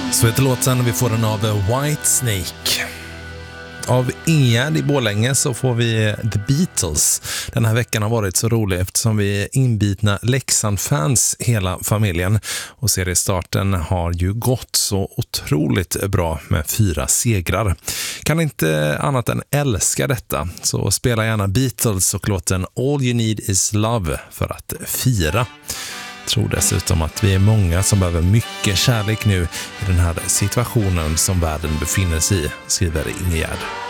Så heter låten, vi får den av Whitesnake. Av Ingegärd i Borlänge så får vi The Beatles. Den här veckan har varit så rolig eftersom vi är inbitna Leksand-fans hela familjen. Och seriestarten har ju gått så otroligt bra med 4 segrar. Kan inte annat än älska detta. Så spela gärna Beatles och låten All You Need Is Love för att fira. Tror dessutom att vi är många som behöver mycket kärlek nu i den här situationen som världen befinner sig i, skriver Ingegärd.